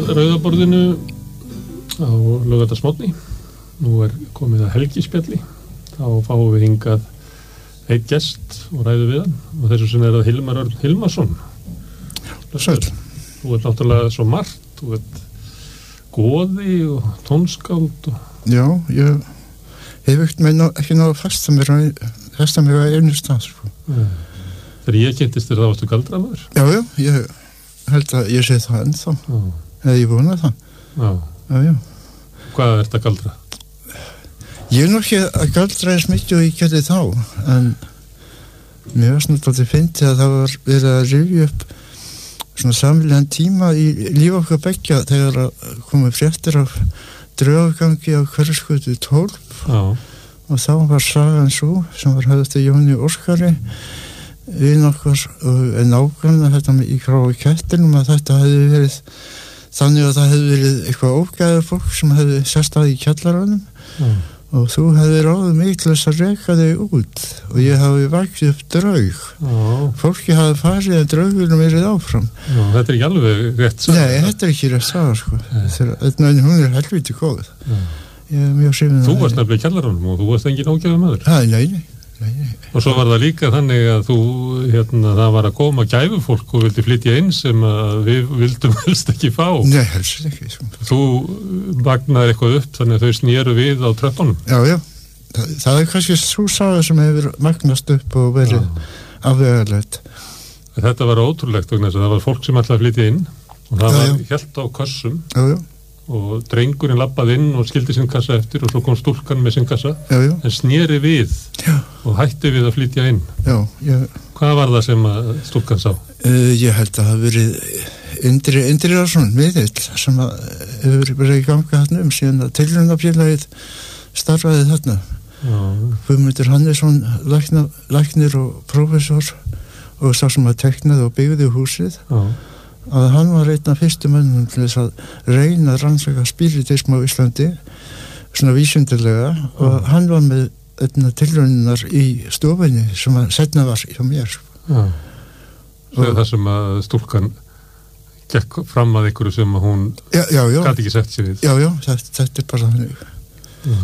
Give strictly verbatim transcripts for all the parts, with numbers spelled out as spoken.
að rauðaborðinu á laugardagsmorgni. Nú er komið að helgispjalli. Þá fáum við hingað einn gest og ræðum við hann. Og þessu sinni er það Hilmar Örn Hilmarsson. Sæll. Þú ert náttúrulega svo margt. Þú ert goði og tónskáld. Og... Já, ég hef ekki náðu að festa mér festa mér á einu stað, sko. Ja. Þegar ég kynntist þér þá varstu galdramaður? Já, já, ég held að ég sé það ennþá. Já. Eða ég vona það. Já. Já, já. Hvað ert að galdra? Ég er nú ekki að galdra eins mikið og ég gerði þá, en mér var svona alltaf fyndið að það var verið að rifja upp svona sameiginlegan tíma í líf okkar beggja þegar að komu fréttir af draugagangi á Hverfisgötu tólf. Já. Og þá var sagan svo sem var höfð til Jóni Óskari við nokkur og nákvæmlega þetta með í Grái kettinum að þetta hefði verið þannig að það hefði verið eitthvað ógæður fólk sem hefði sest að í kjallaranum. Mm. Og þú hefði ráðið mig til þess að reka þig út og ég hafi vakið upp draug. Mm. Fólki hafi farið að draugunum verið áfram. Já, þetta er ekki alveg rétt saga. Nei, þetta er ekki rétt saga, sko. Þetta hún er helviti góð. Mm. Ég er mjög hrifinn. Þú varst nefnilega í kjallaranum og þú varst engin ógæður maður. Ha, nei, nei. Nei, nei. Og svo var það líka þannig að þú, hérna, það var að koma gæfufólk og vildi flytja inn sem að við vildum helst ekki fá. Nei, helst ekki. Sko. Þú magnaðir eitthvað upp þannig að þau snéru við á tröppunum. Já, já. Það, það er kannski svo saga sem hefur magnast upp og verið afvegarlegt. Þetta var ótrúlegt vegna þess að það var fólk sem ætlaði að flytja inn og það já, var já. Hélt á kössum. Já, já. Og drengurinn labbaði inn og skildi sinn kassa eftir og svo kom stúlkan með sinn kassa já, já. En sneri við já. Og hætti við að flytja inn já, já. Hvað var það sem að stúlkan sá? Uh, ég held að það hafi verið Indri, Indri Larsson miðill sem að hefur verið í ganga þarna um síðan að tilraunafélagið starfaði þarna Guðmundur Hannesson lækna, læknir og prófessor og sá sem að teknaði og byggði húsið já að hann var einn af fyrstu mönnum til þess að reyna að rannsaka spiritism á Íslandi svona vísindilega og hann var með tilrauninnar í stofunni sem að setna var hjá mér. Já. Það er það sem að stúlkan gekk fram að einhverju sem að hún gat ekki sett sér við. Já, já, þetta, þetta er bara þannig. Já.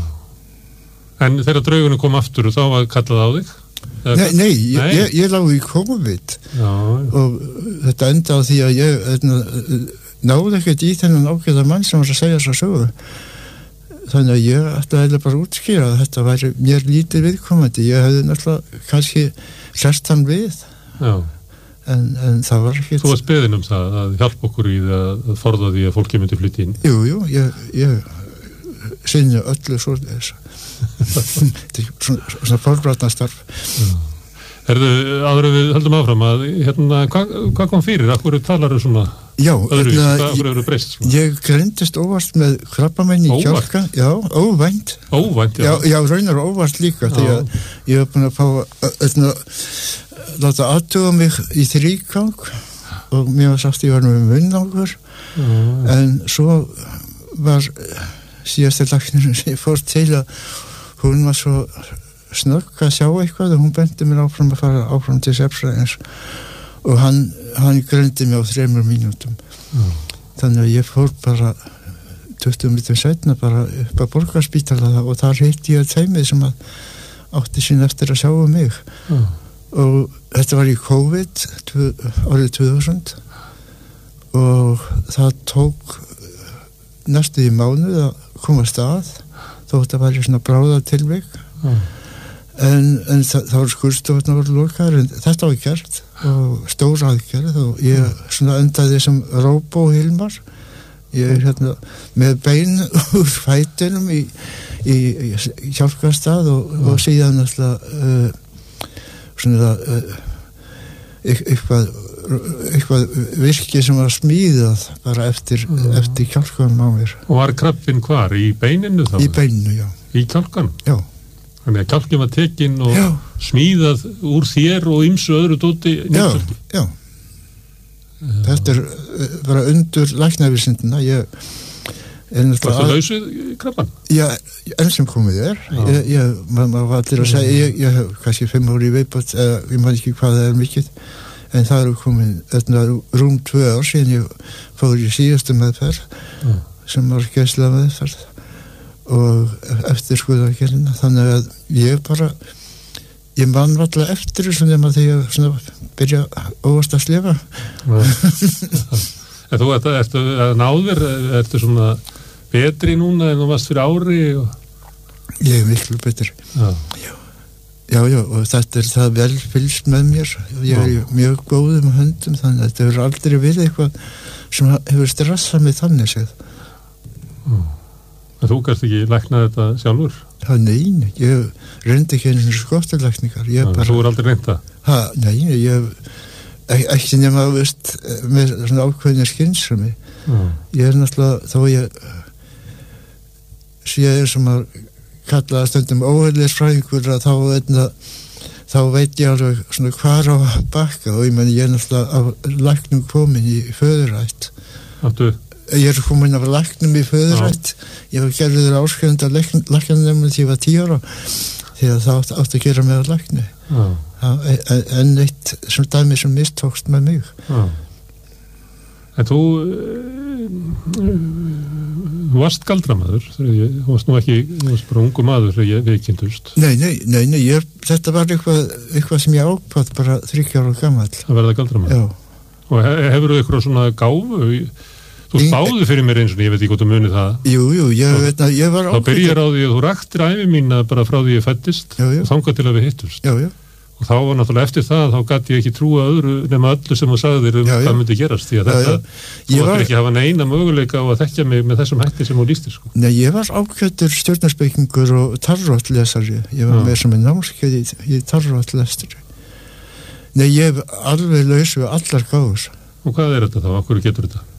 En þegar draugunum kom aftur og þá var kallað á þig? Nei, nei, nei. Ég, ég lág í COVID já, og þetta enda á því að ég eitna, náði ekkert í þennan ágæða mann sem var að segja svo sögu þannig að ég ætla að bara útskýra að þetta væri mér lítið viðkomandi ég hefði náttúrulega kannski sérst hann við en, en það var ekki Þú varst beðinn um það að hjálpa okkur í það að forða því að fólki myndi flytja inn Jú, jú, ég, ég sinni öllu svo þess þetta er svona, svona fólkbratnastarf Herðu, áður við höldum áfram að hérna, hvað hva kom fyrir? Akkur talar þau svona já, öðru, hvað eru breyst? Svona? Ég greindist óvart með krabbamenn í kjálka Já, óvænt Óvænt, já Já, já raunar óvart líka því að ég hef búin að fá öðna, láta aðtuga mig í þrígang og mér var sagt ég var með munnangur en svo var síðasti læknirinn sem ég fór til að hún var svo snögg að sjá eitthvað og hún benti mér áfram að fara áfram til sérfræðings og hann, hann greindi mig á þremur mínútum mm. þannig að ég fór bara tuttugu mínútum seinna bara upp að Borgarspítala og þar hitti ég teimið sem að átti sín eftir að sjá um mig mm. og þetta var í COVID árið tvö þúsund og það tók næstu í mánuð að komast að þótt að væri svona bráða tilvik mm. en, en það, það var skurðstofurnar voru lokaðar en þetta var gert og stór aðgerð og ég mm. svona endaði sem Róbó Hilmar ég er hérna með bein úr fætinum í, í, í hjálpastað og, mm. og síðan alltaf uh, svona uh, eitthvað eitthvað virki sem var smíðað bara eftir, mm. eftir kjálkanum á mér. Og var krabbinn hvar? Í beininu þá? Í beininu, já. Í kjálkanum? Já. Þannig að kjálkinn var tekinn og já. Smíðað úr þér og ýmsu öðru dóti? Já, já. já. Þetta er bara undur læknavísindina. Ég Varstu að... lausið krabban? Já, enn sem komið er. Ég, ég, maður var allir að segja, ég, ég hef kannski fimm ári í viðbót, eða ég man ekki hvað það er mikið. en það eru komin öðna, rúm tvö ár síðan ég fór í síðustu meðferð mm. sem var geisla meðferð og eftir skoðagerðina, þannig að ég bara ég man alltaf eftir þessu nema þegar ég svona byrja óvast að slefa En þú ertu, ertu náður, ertu svona betri núna en þú varst fyrir ári og... Ég er miklu betri Já. Já. Já, já, og þetta er það vel fylgst með mér ég er já. Mjög góðum höndum þannig að þetta hefur aldrei verið eitthvað sem hefur stressað mig þannig séð Já. En þú kannst ekki lækna þetta sjálfur? Já, nein, ég reyndi ekki einu skottilækningar Já, bara... Þú er aldrei reynd það? Ha, nein, ég ekki nema, veist, með svona ákveðinni skynsemi ég er náttúrulega, þó ég sé ég sem að kalla það stundum óheillisfræðingur að þá, veitna, þá veit ég alveg svona hvar á að bakka og ég meni ég er náttúrulega af læknum komin í föðurætt Áttu? Ég er komin af læknum í föðurætt ég var gerður áskrifandi að læknanum því ég var tíu ára því að það átt, átt að gera með að lækni Já. En, en eitt sem dæmi sem mistókst með mig Já. En þú þú varst galdramaður þú varst nú ekki, þú varst bara ungu maður þegar ég veikindust Nei, nei, nei, nei ég, þetta var eitthvað, eitthvað sem ég ákvað bara þriggja ára gamall að verða galdramaður? Já. Og he, hefur þú eitthvað svona gáfu þú spáðu fyrir mér eins og ég veit ekki hvort þú munið það Jú, jú, ég veit að ég var ákveð þá byrjar á því að þú raktir ævi mína bara frá því ég fættist og þangað til að við hittust Já, já og þá var náttúrulega eftir það, þá gæti ég ekki trúa öðru nema öllu sem þú sagði þér um já, já. Hvað myndi gerast því að já, þetta, já. Þú var ekki hafa neina möguleika á að þekkja mig með þessum hætti sem þú lýstir sko. Nei, ég var ákvæmdur stjörnarspekingur og tarróttlesari, ég var já. Með sem er námskeið í, í tarróttlestari Nei, ég hef alveg laus við allar gáðs Og hvað er þetta þá? Af hverju getur þetta?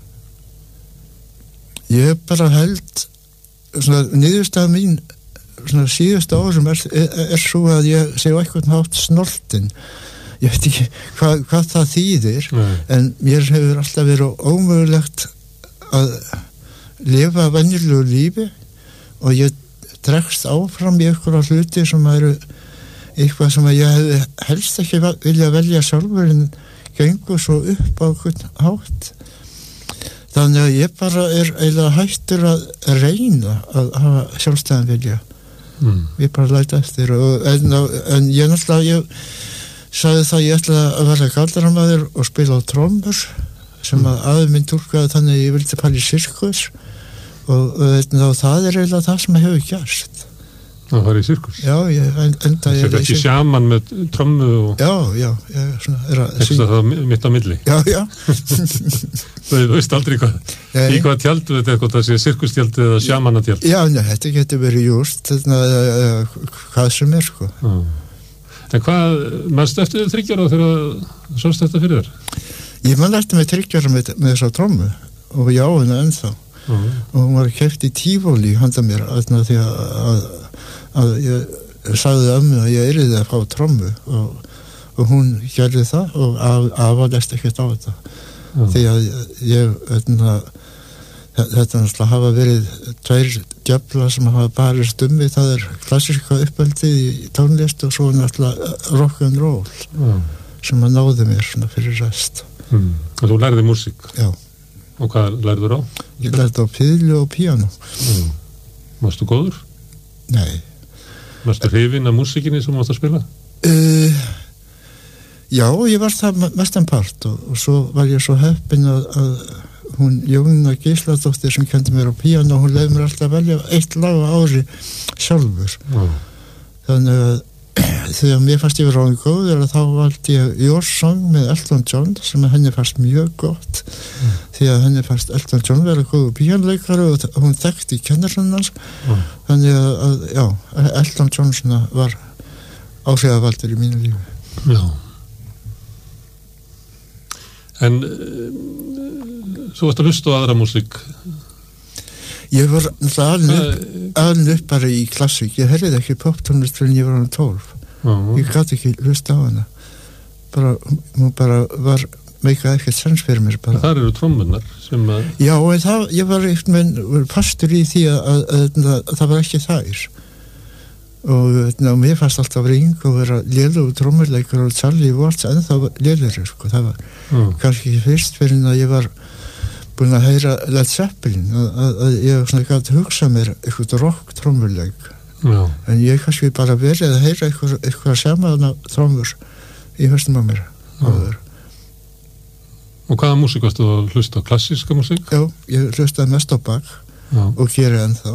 Ég bara held svona niðurstaða mín svona síðustu árum er, er, er svo að ég segi eitthvað hátt snortin ég veit ekki hvað, hvað það þýðir Nei. En mér hefur alltaf verið ómögulegt að lifa venjulegu lífi og ég dregst áfram í einhverja hluti sem eru eitthvað sem ég hefði helst ekki vilja velja sjálfur en gengur svo upp á einhvern hátt þannig að ég bara er eiginlega hættur að reyna að hafa sjálfstæðan vilja Mm. Ég bara læti eftir og, en, en ég náttúrulega ég sagði það ég ætlaði að vera galdramaður og spila á trommur sem mm. að afi minn túlkaði þannig að ég vildi fara í sirkus og, og, og það er eiginlega það sem hefur gerst Það var í sirkus? Já, ég enda Það er ekki sjaman með trommu og... Já, já, ég svona er að syngja það mitt á milli? Já, já Þú veist aldrei hvað Í hvað tjald þetta er, það sé sirkustjald eða sjamanatjald? Já, ne, þetta getur verið júst hvað sem er, sko já. En hvað, mannstu eftir þriggjára þegar sást þetta fyrir þér? Ég mann eftir með þriggjára með, með þessa trommu og já, henni ennþá já. Og hún var keypt í Tífóli handa mér að því að, að að ég sagði ömmu að ég yrði að fá trommu og, og hún gerði það og af, afa lest ekkert á þetta já. Því að ég öðna, þetta náttúrulega hafa verið tveir djöfla sem hafa barist um við það er klassíska uppeldið í tónlist og svo náttúrulega rock'n'roll já. Sem að náði mér svona fyrir rest mm. Og þú lærði músík? Já Og hvað lærður á? Ég lærði á fiðlu og píano mm. Varstu góður? Nei Varstu hrifinn af músíkinni sem þú varst að spila? Uh, já, ég var það mestan part og, og svo var ég svo heppinn að, að hún Jónína Gísladóttir sem kendi mér á píano, hún leiði mér alltaf að velja eitt lag á ári sjálfur mm. Þannig að þegar mér fannst ég vera ráðin góður þá valdi ég Your Song með Elton John sem henni fannst mjög gott mm. því að henni fannst Elton John vera góður píanleikari og hún þekkti kennarinn hans mm. þannig að, að já, Elton John svona var áhrifavaldur í mínu lífi Já En uh, þú varst að hlusta á aðra músík Ég var náttúrulega alveg upp bara í klassík, ég heyrði ekki poptónlist fyrir en ég var hann tólf uh-huh. Ég gæti ekki hlusta á hana bara, hún bara var meikaði ekkert sens fyrir mér bara. Það eru trommunar sem að Já, en það, ég var eitthvað fastur í því að, að, að, að það var ekki þær og ná, mér fannst alltaf Ringo vera lélugur trommuleikur og Charlie Watts ennþá lélegri sko. Það var mm. kannski ekki fyrst fyrir að ég var búin að heyra Led Zeppelin að, að, að ég svona gæti hugsað mér eitthvað rock trommuleik Já. En ég kannski bara verið að heyra eitthvað, eitthvað samaðana trommur í höstum á mér áður. Og hvaða músík varstu að hlusta á? Klassíska músík? Já, ég hlustaði mest á Bach Já. Og geri ennþá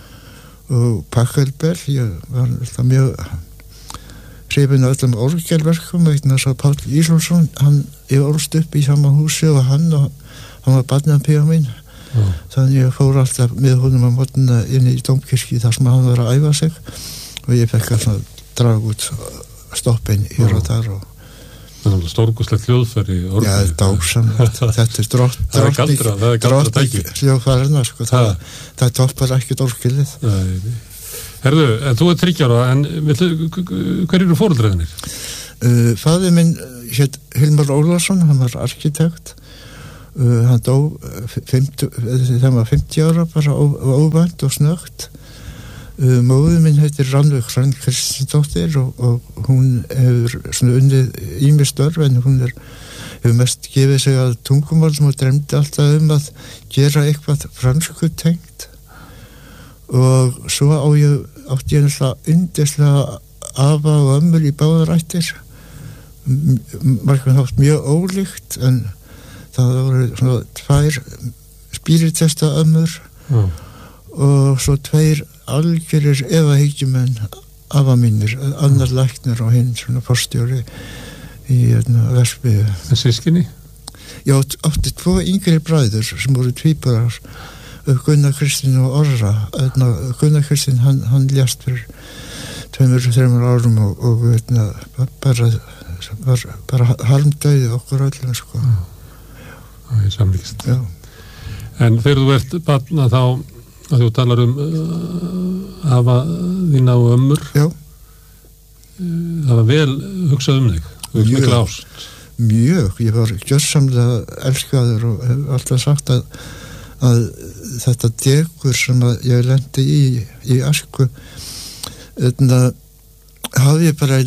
og Pachelbel, ég var alltaf mjög hrifinn af öllum orgelverkum vegna þess að Páll Ísólfsson, hann, ég orðst upp í sama húsi og hann og hann var barnapíu mín Já. Þannig ég fór alltaf með honum á mótna inn í dómkirkju þar sem hann var að æfa sig og ég fekk að draga út stoppin hér Já. Og þar og Það er stórkoslegt hljóðfæri Já, það er dásamlegt Þetta er drott drottning hljóðfærina sko. það, það toppar ekkert orgelið Herðu, en þú er þriggja ára en hver eru foreldræðinir? Uh, Faðir minn hét Hilmar Ólafsson, hann var arkitekt uh, hann dó þegar hann var fimmtíu ára bara óvænt og snögt Uh, móður minn heitir Rannveig Hrönn Kristinsdóttir og, og hún hefur svona unnið ýmis störf en hún er, hefur mest gefið sig að tungumálum og dremdi alltaf um að gera eitthvað fransku tengt og svo á ég, átti ég náttúrulega yndislega afa og ömmur í báðar ættir margum þátt mjög ólíkt en það voru svona tvær spíritesta ömmur mm. og svo tveir algjörir efahyggjumenn afa mínir, annar læknir og hinn svona forstjóri í Versbyðu. En sískinni? Já, átti tvo yngri bræður sem voru tvíburar Gunnar Kristinn og Orra Gunnar Kristinn, hann, hann lést fyrir tveimur, þreimur árum og, og veitna, bara var bara harmdauði okkur öllum sko. Já, ég samlíkist. Já. En þegar þú ert barna þá að þú talar um uh, afa þína og ömmur Já uh, það var vel hugsað um þig mjög ást mjög, ég var gjörsamlega elskaður og hef alltaf sagt að, að þetta degur sem að ég lendi í í Asku þetta hafði ég bara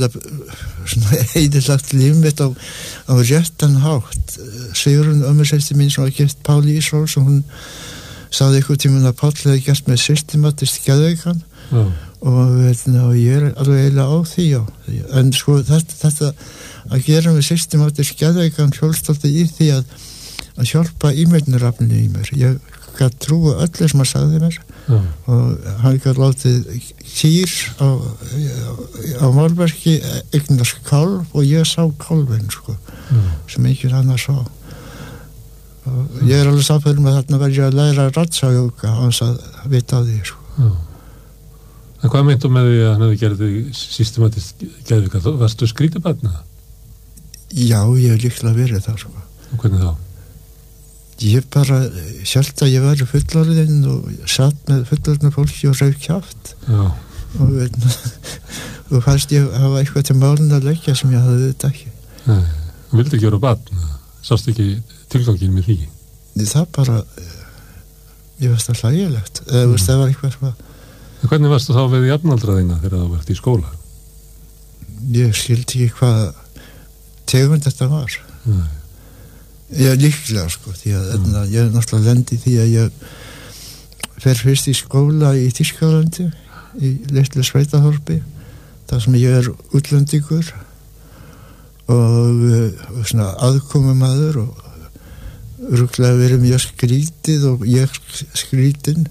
eidilagt líf mitt á, á réttan hátt Sigrún ömmur sérsti mín sem var gift Páli Ísóls og hún sagði ykkur tíminn að Páll hefði gert með systematist geðveikan mm. og, veitna, og ég er alveg eiginlega á því já. En sko þetta, þetta að gera með systematist geðveikan hjálpstolti í því að, að hjálpa ímyndunarafninu í mér ég gæti trúa öllu sem að sagði mér mm. og hann gæti látið kýr á, á málverki eignast kálf og ég sá kálfinn sko, mm. sem ekki hann að sá og ég er alveg samfélum að þarna verði að læra ratsajóka á þess að vita á því sko. Já. En hvað meintum með því að hann hefði gerði systematist geðvika? Varstu skrítabarna? Já, ég hef líklega verið það sko. Og hvernig þá? Ég bara sjálft að ég væri fullorðinn og satt með fullorðna fólki og rauf kjaft og, og fannst ég hafa eitthvað til málun að leggja sem ég hafði þetta ekki. Nei, þú vildi ekki vera barn? Sást ekki tilgangin með því? Það bara ég veist það hlægilegt eða mm. veist það var eitthvað svona. Hvernig varstu þá við jafnaldraðina þegar þú vart í skóla? Ég skildi ekki hvað tegund þetta var Nei. Ég líklega sko því að mm. ég er náttúrulega lendi því að ég fer fyrst í skóla í Þýskalandi í litlu sveitaþorpi þar sem ég er útlendingur og, og svona aðkomumaður og rúklega verið mjög skrítið og ég skrítin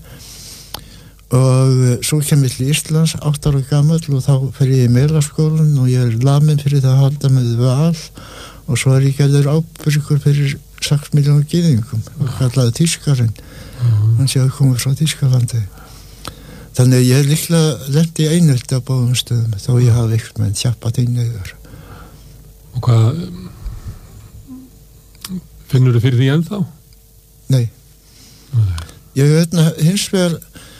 og svo kem ég til Íslands átt ára gamall og þá fer ég í Melaskólan og ég er lamin fyrir það að halda með val og svo er ég gæður ábyrgur fyrir sex miljónum gyðingum og kallaði Þýskarinn mm. hann sé að koma frá Þýskalandi þannig að ég er líklega lendi í einöldi á báðum stöðum þó ég hafi eitthvað með tjappat inn yfir. Og hvað finnur þú fyrir því ennþá? Nei. Nei. Ég veit hins vegar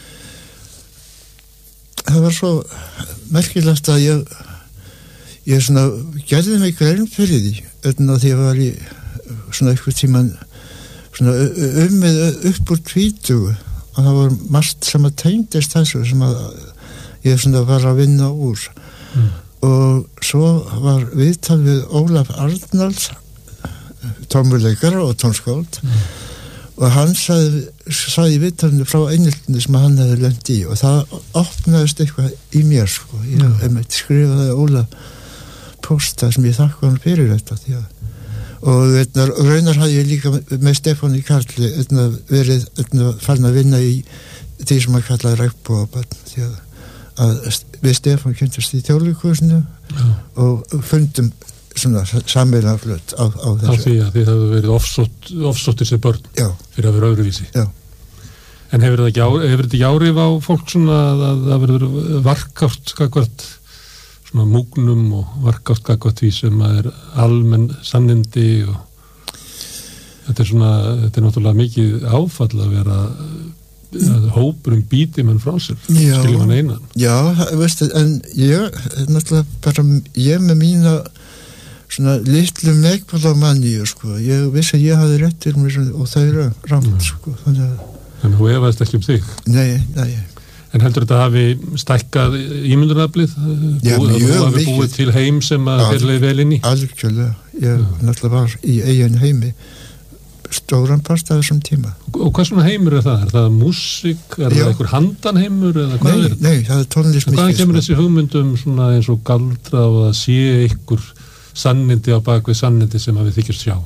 það var svo merkilegt að ég ég svona gerði mig grein fyrir því öðna því að ég var í svona eitthvað tíman svona ummið upp úr tvítugu og það var margt sem að tengdist þessu sem að ég svona var að vinna úr mm. og svo var viðtal við Ólaf Arnalds tónmuleikara og tónskáld mm. og hann sagði, sagði í viðtalinu frá einhildinu sem hann hefði lent í og það opnaðist eitthvað í mér sko. Ég mm. skrifaði Ólaf posta sem ég þakka hann fyrir þetta því að og eitna, raunar hafði ég líka með Stefáni Karli eitna, verið eitna, farin að vinna í því sem að kalla regnbogabarn því að, að við Stefán kynntust í Þjóðleikhúsinu ja. Og fundum svona sammeilaflöt á, á þessu. Á því að þið hefðu verið ofsótt, ofsóttir sér börn Já. Fyrir að vera öðruvísi. Já. En hefur þetta ekki, hefur þetta ekki árif á fólk svona að það verður varkátt skakvart svona múgnum og varkátt gagvart því sem að er almenn sannindi og þetta er svona, þetta er náttúrulega mikið áfall að vera að hópurum býti mann frá sér, skilja mann einan. Já, veistu, en ég náttúrulega bara, ég með mína svona litlu meikvalamanni, sko, ég vissi að ég hafði rétt til mér og það er rámt, sko, þannig að En þú efaðist ekki um þig? Nei, nei. En heldur þetta hafi stækkað ímyndunaraflið? Já, Búið, mjög þú hafi búið til heim sem að þér leið vel inn í? Algjörlega. Ég Já. náttúrulega var í eigin heimi stóran part af þessum tíma. Og hvað svona heimur er það? Er það músík? Er Já. það einhver handanheimur? Eða hvað nei, er þetta? Nei, það er tónlist mikið. Hvað kemur þessi hugmyndum svona eins og galdra og að sé ykkur sannindi á bakvið sannindi sem að við þykjast sjá?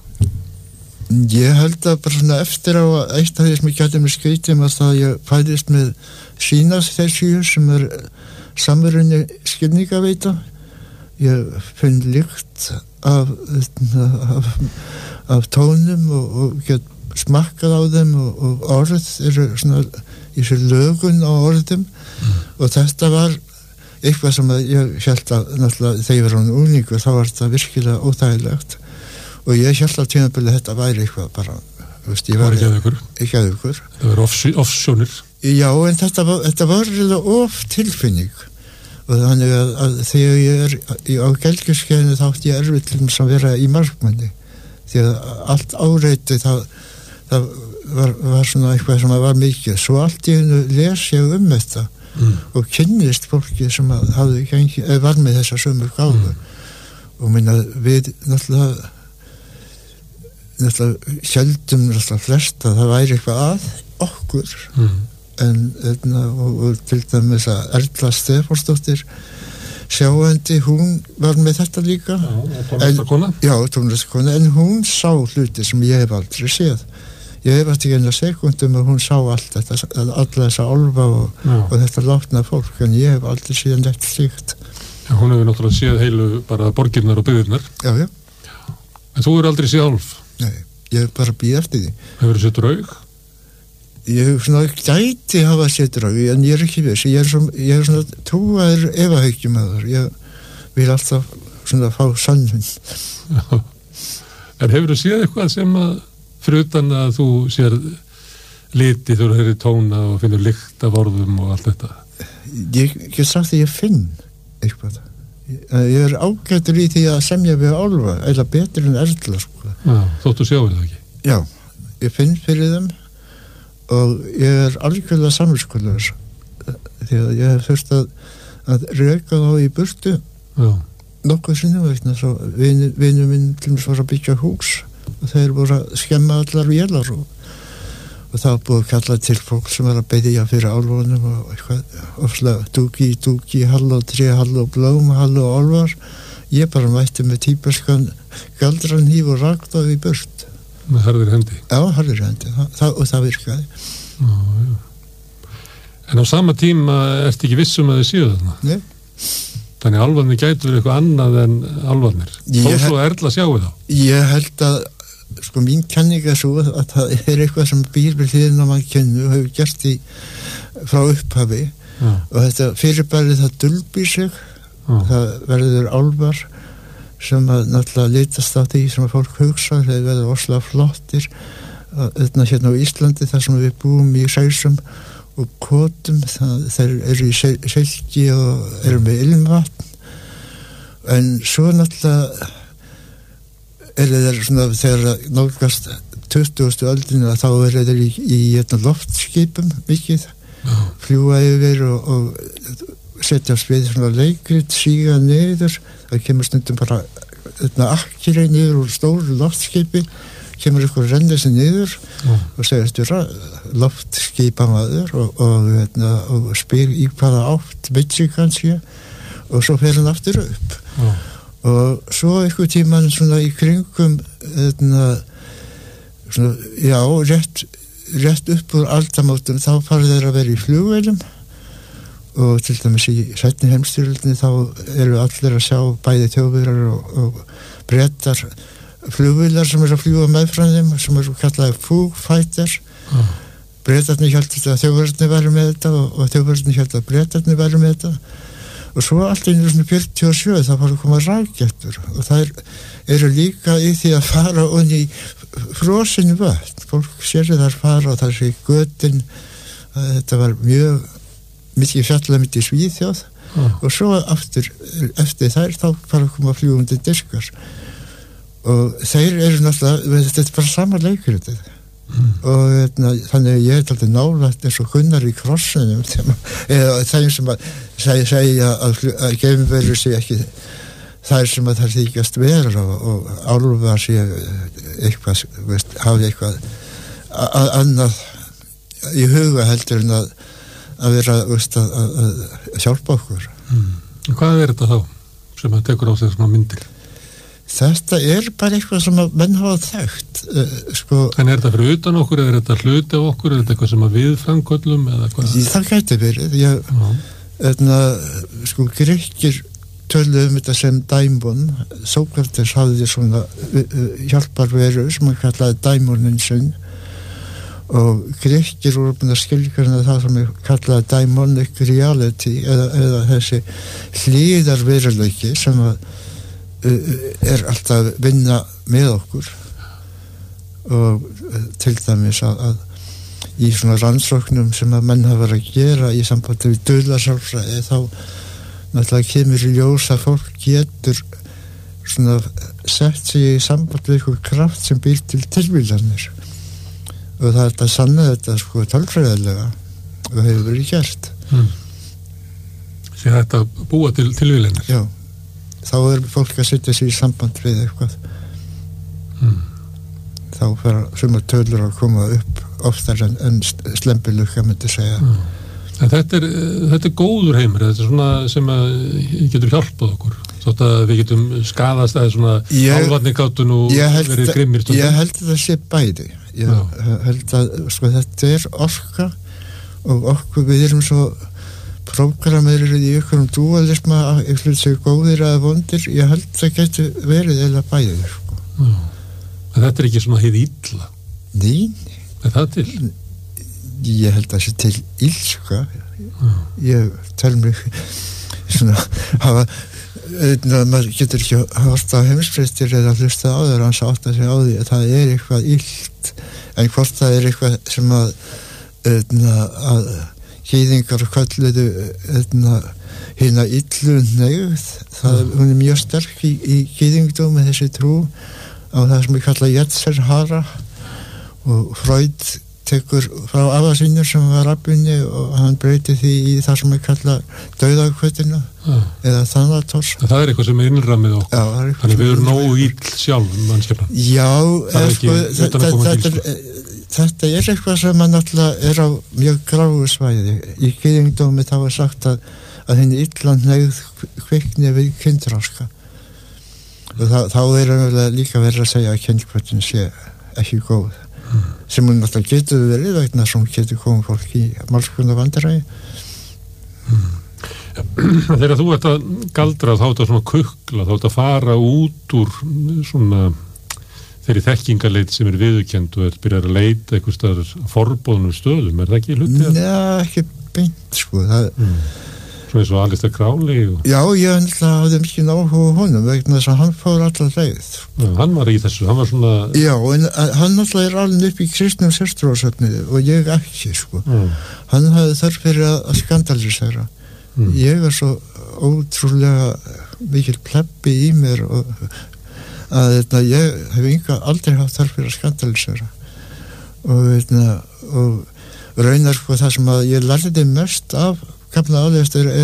Ég held að bara svona eftir á eitt af því sem ég gæti með skreitum að það ég fæðist með sínasþessíu sem er samverunni skilningaveita. Ég finn lykt af, af, af tónum og, og get smakkað á þeim og, og orð eru svona í sér lögun á orðum mm. og þetta var eitthvað sem ég held að náttúrulega þegar ég var án úlingur þá var þetta virkilega óþægilegt og ég held að tímabili þetta væri eitthvað bara, veist, ég var ekki að ykkur ekki að ykkur þetta var offsjónir já, en þetta var, þetta var of tilfinning og þannig að, að þegar ég er á gelgjurskeiðinu þá átti ég erfitt til þess að vera í markmanni því að allt áreiti það, það var, var svona eitthvað sem var mikið svo allt í hennu les ég um þetta mm. og kynnist fólki sem að hafði gengi, var með þessa sömur gáfu mm. og minna við náttúrulega náttúrulega heldum náttúrulega flest að það væri eitthvað að okkur mm. en etna, og, og til dæmis að Erla Stefánsdóttir sjáandi, hún var með þetta líka já, tónlistarkona já, tónlistarkona, en hún sá hluti sem ég hef aldrei séð ég hef ekki eina sekundum að hún sá allt þetta, alla þessa álfa og, og þetta látna fólk, en ég hef aldrei séð neitt slíkt já, hún hefur náttúrulega séð heilu bara borgirnar og byggðirnar já, já en þú er aldrei séð álf nei, ég hef bara býð eftir því hefur þú séð draug? Ég hef svona gæti hafa séð draug en ég er ekki viss, ég er svona, ég er svona trúaður efahyggjum að það ég vil alltaf svona fá sannun en hefur þú séð eitthvað sem að fyrir utan að þú sér liti þú hefur tóna og finnur lykt af orðum og allt þetta ég get sagt að ég finn eitthvað ég er ágættur í því að semja við álfa eða betur en Erla sko. Já, þóttu sjáu það ekki já, ég finn fyrir þeim og ég er algjörlega samviskulaus því að ég hef þurft að, að reka þá í burtu já. Nokkuð sinnum vegna svo vinur minn til þess að byggja hús og þeir voru að skemma allar vélar og, og það var búið að kalla til fólk sem var að beðja fyrir álfunum og eitthvað ofslega dúki, dúki, halló, tré, halló, blóm, halló, álvar ég bara mætti með típaskan galdran híf og rakt á því burt með harðir hendi já, harðir hendi, það, það, og það virkaði já, já. En á sama tíma ertu ekki vissum að þið séu þarna nei þannig að álfarnir gætu verið eitthvað annað en álfarnir þó svo Erla sjáu þá ég held að sko mín kenning er svo að það er eitthvað sem býr við hliðin á mann kennu og hefur gert í frá upphafi já. Og þetta fyrirbærið það dulbýr sig já. Það verður álfar sem að náttúrulega litast á því sem að fólk hugsa þeir verður oslega flottir þetta hérna á Íslandi þar sem við búum í sæsum og kótum það, þeir eru í selgi og eru með ilmvatn en svo náttúrulega er þeir svona þegar nálgast tuttugustu öldina þá er þeir í, í, í loftskipum mikið, já. Fljúa yfir og, og setja á svið svona leikrit, síga niður, það kemur stundum bara akkirei niður úr stóru loftskipi, kemur ykkur rennið sig niður mm. og segist vera loftskipamaður og, og, og, og spyr í hvaða átt Michigan sé og svo fer hann aftur upp mm. og svo ykkur tíman svona í kringum etna, svona, já, rétt rétt upp úr aldamótum þá fara þeir að vera í flugvélum og til dæmis í seinni heimsstyrjöldinni þá eru allir að sjá bæði Þjóðverjar og, og Bretar flugvélar sem eru að fljúga meðfram þeim sem eru kallaði Foo Fighters mm. Bretarnir héldu að Þjóðverjarnir væru með þetta og, og Þjóðverjarnir héldu að Bretarnir væru með þetta og svo allt einu svona fjörutíu og sjö þá fara að koma rakettur og það eru líka í því að fara onni í frosinu vatn fólk sér þar fara og það sé götin þetta var mjög mikið fjalla mitt í Svíþjóð mm. og svo aftur eftir þær þá fara að koma fljúgandi diskar og þeir eru náttúrulega þetta er bara sama leikur þetta mm. og etna, þannig að ég er alltaf nálægt eins og Gunnar í krossunum eða þeim sem að segja, segja að, að geimverur sé ekki þær sem að þær þykjast vera og, og álfa sé eitthvað veist, hafi eitthvað að, annað í huga heldur en að að vera veist, að, að, að hjálpa okkur mm. Hvað er þetta þá sem að tekur á sig svona myndir? Þetta er bara eitthvað sem að menn hafa þekkt uh, sko, En er þetta fyrir utan okkur eða er þetta hluti af okkur, er þetta eitthvað sem að við framköllum eða hvað? Það gæti verið ég, eðna, sko Grikkir töluðu um þetta sem dæmon Sókrates hafði svona uh, uh, hjálparveru sem hann kallaði dæmonin sinn og Grikkir voru búin að skilgreina það sem ég kallaði daimonic reality eða, eða þessi hlýðarveruleiki sem að, uh, er alltaf vinna með okkur og uh, til dæmis að, að í svona rannsóknum sem að menn hafa verið að gera í sambandi við dularsáfræði þá náttúrulega kemur í ljós að fólk getur svona sett sig í sambandi við eitthvað kraft sem býr til tilvílanir og það er þetta sanna þetta sko tölfræðilega og hefur verið gert mm. Sér þetta búa til tilvílanir? Já, þá er fólk að setja sig í samband við eitthvað mm. þá fara sumar tölur að koma upp oftar en, en slembilukka myndi segja mm. En þetta er, þetta er góður heimur, þetta er svona sem að getur hjálpað okkur þótt að við getum skaðast eða svona álvarningátun og verið grimmir stundum. Ég held að það sé bæði ég Já. held að sko, þetta er orka og okkur við erum svo prógramerir í ykkur um dualisma ég hlut sér góðir eða vondir ég held að það getur verið eða bæði sko. En þetta er ekki svona hið illa? Nei. Er það til? Ég held að það sé til illska ég tel mig svona hafa maður getur ekki hort á heimsfréttir eða hlusta á þeir hans átt að segja á því að það er eitthvað illt en hvort það er eitthvað sem að að hýðingar kölluðu hérna illu neyð það mm. hún er mjög sterk í, í hýðingdómi þessi trú á það sem við kalla Yetzer Hara og Freud tekur frá afa sínur sem var rabbinni og hann breyti því í það sem við kalla dauðakvötina ja. Eða Thanatos. Það er eitthvað sem er innramið okkur. Já, þannig við erum nógu íll sjálf mannskjafna. Já, er sko, þetta, þetta, þetta er eitthvað sem að náttúrulega er á mjög gráu svæði. Í gyðingdómi þá er sagt að, að henni illan hneigð kvikni við kynþroska. Og þá, þá er líka verið að segja að kynþrotin sé ekki góð. Mm. sem hún alltaf getur verið vegna sem getur komið fólk í málskona vandræði mm. ja, Þegar þú ert að galdra þá ert að svona kukla, þá ert að fara út úr svona þeirri þekkingarleit sem er viðurkennd og ert byrjar að leita eitthvað staðar forbóðnum stöðum, er það ekki hlutið? Nei, ekki beint sko það mm. eins og Alistair Crowley og... Já, ég hafði mikið áhuga honum vegna þess að hann fór allar leið Já, hann var í þessu, hann var svona Já, en hann alltaf er alveg upp í kristnum sérstróðsöfni og ég ekki sko mm. hann hafði þörf fyrir að, að skandalisera mm. ég er svo ótrúlega mikil plebbi í mér og að þetta, ég hef enga aldrei haft þörf fyrir að skandalisera og þetta og raunar sko það sem að ég lærði mest af Kaplan Áleifstur er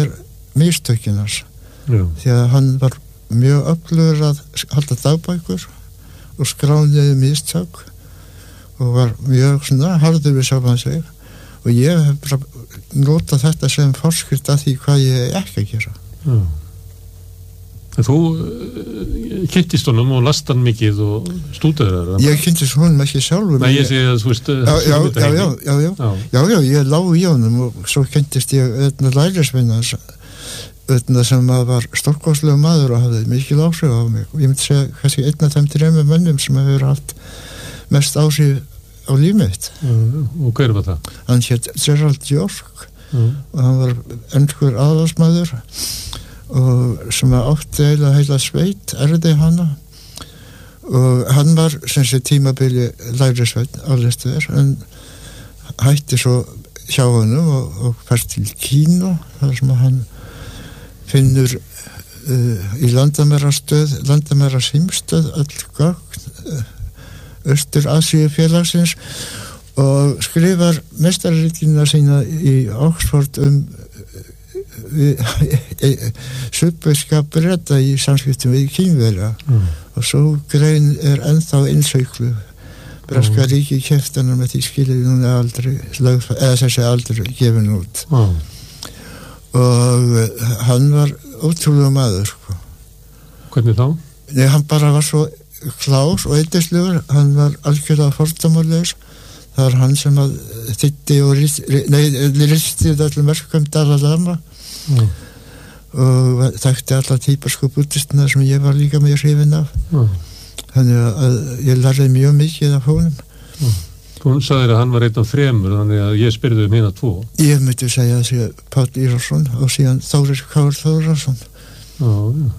mistökinars því að hann var mjög öflugur að halda dagbækur og skrániði mistök og var mjög svona harður við sjálfan sig og ég hef bara notað þetta sem forskrift að því hvað ég er ekki að gera. Já. En þú uh, kynntist honum og last hann mikið og stúdaður það? Ég kynntist honum ekki sjálfur. Nei, ég sé að þú veist... Já, já, já, já, já, já, já, já, já, ég lá í honum og svo kynntist ég öðna lærisvinna öðna sem að var stórkostlega maður og hafði mikil áhrif á mig. Ég myndi segja kannski einn af þeim þremur mönnum sem hefur haft mest áhrif á líf mitt. Mm, og hver var það? Hann hét Gerald York mm. og hann var ennskur aðalsmaður og sem átti eiginlega heila sveit erði hana og hann var sem sé tímabili lærisveinn álistuður en hætti svo hjá honum og, og fer til Kína þar sem hann finnur uh, í landamærastöð landamærasímstöð öll gögn uh, Austur-Asíu félagsins og skrifar meistararitgerðina sína í Oxford um subveiskap Breta í samskiptum við Kínverja mm. og svo grein er ennþá innsöklu breska mm. ríki keftanar með því skilur hún er aldrei eða þessi aldrei gefin út mm. og hann var ótrúlega maður sko. Hvernig þá? Nei, hann bara var svo klár og eitthislegur, hann var algjörlega fordómarlegur. Það var hann sem að þýddi og risti allir merkum Dalai Lama mm. og þekkti alla típasku búddistina sem ég var líka með hrifin af mm. þannig að ég lærði mjög mikið af honum mm. Þú sagðir að hann var einn af þremur þannig að ég spyrði um hérna tvo Ég myndi segja að sé Páll Írarsson og síðan Þórir Kár Þórarsson Já, já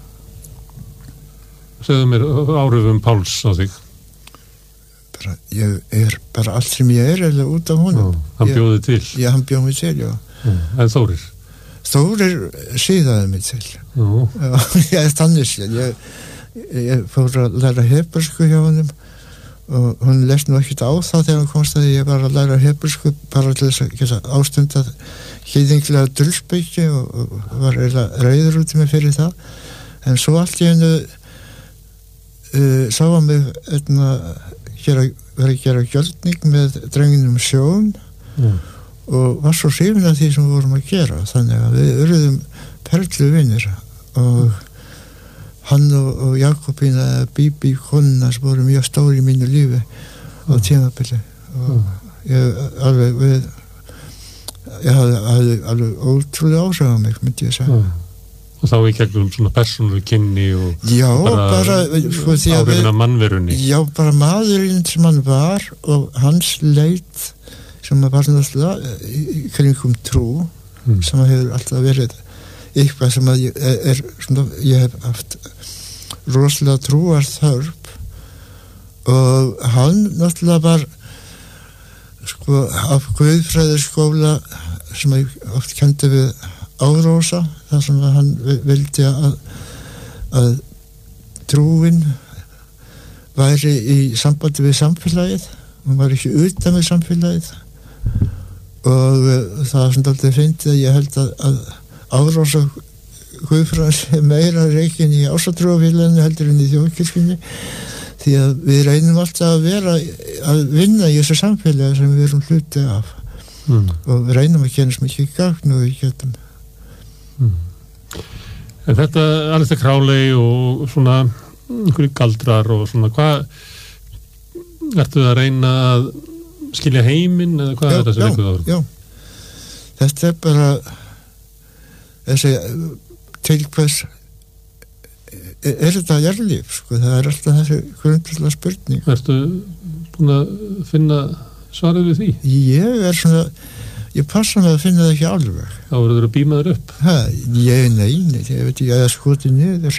Segðu mér áhrifum Páls á þig bara, ég er bara allt sem ég er eða út af honum já, hann bjóði til já, hann bjóði mig til, já, já. En Þórir? Þórir síðaði mig til já, ég er þannig ég, ég fór að læra hebresku hjá honum og hún lest nú ekkert á það þegar hann komst að ég var að læra hebresku bara til þess að geta ástundað hýðinglega dulsbyggi og, og var eiginlega reiður út í mig fyrir það en svo allt í hennu Uh, sá að mig etna, gera, vera að gera gjaldning með drenginum Sjón mm. og var svo hrifin af því sem við vorum að gera þannig að við urðum perlu vinir og hann og, og Jakobína Bíbí konunars voru mjög stóri í mínu lífi mm. á tímabili og mm. ég alveg við ég hafði, hafði alveg ótrúlega áhrif á mig myndi ég segja mm. og þá í gegnum svona persónuleg kynni og já, bara, bara sko, áhrifin af mannverunni já, bara maðurinn sem hann var og hans leit sem var náttúrulega í kringum trú mm. sem hefur alltaf verið eitthvað sem að ég, er, er, svona, ég hef haft rosalega trúar þörf og hann náttúrulega var sko af guðfræðiskóla sem ég oft kendi við Árósa, þar sem hann vildi að, að trúin væri í sambandi við samfélagið, hún var ekki utan við samfélagið og það var svona alltaf fyndið að ég held að, að Árósa Guðfræðins meira reikin í ásatrúarfélaginu heldur en í þjóðkirkjunni því að við reynum alltaf að vera að vinna í þessu samfélagi sem við erum hluti af mm. og við reynum að gera sem ekki gagn og við getum Mm. En þetta Aleister Crowley og svona einhverju galdrar og svona hvað ertu að reyna að skilja heiminn eða hvað já, er þetta sem einhverju árum? Já, þetta er bara þessi til hvers er, er þetta jarðlíf sko, það er alltaf þessi grundvallar spurning Ertu búin að finna svarið við því? Ég er svona ég passa mig að finna það ekki alveg þá eru þeir að býma þér upp ha, ég neini, ég veit ekki að það skoti niður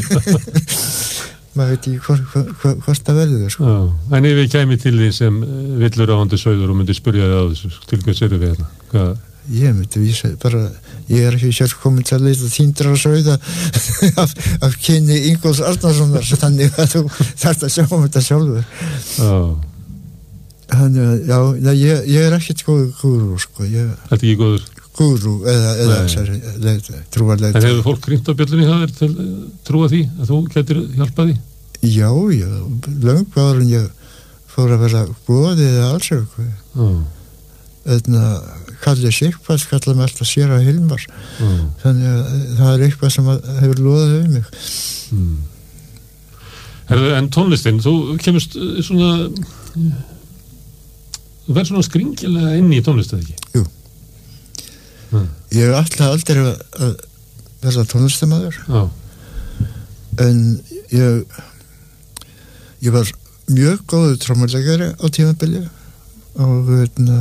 maður veit ekki hvort hva, hva, það verður sko. En ef ég kæmi til því sem villur á handi sauður og myndi spyrja þig á þessu til hvers eru við hérna Hva? Ég myndi vísa bara ég er ekki sjálf komin til að leita tíndra sauða af, af kynni Ingólfs Arnarssonar þannig að þú þarft að sjá um þetta sjálfur já Þannig að, já, nei, ég, ég er ekkert góður gúrú, sko. Ég, Þetta er ekki góður? gúrú eða, eða trúarleita. En hefur fólk grímt á bjöllunni það er til trúa því að þú getur hjálpað því? Já, já, löngu áður en ég fór að vera goði eða alls eitthvað. Þannig að Kalli Sigfars kallar mig alltaf séra Hilmar. Mm. Þannig að það er eitthvað sem hefur loðað við mig. Mm. Herðu, en tónlistin, þú kemust svona þú verður svona skringilega inn í tónlist, eða ekki? Jú. Mm. Ég hef alltaf aldrei að verða tónlistamæður. Já. En ég ég var mjög góður trommuleikari á tímabili og veitna